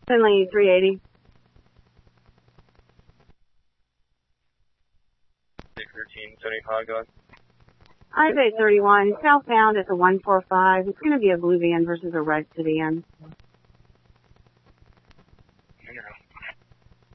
Finley 380. 613, 75, go ahead. I-31, southbound at the 145. It's going to be a blue van versus a red sedan.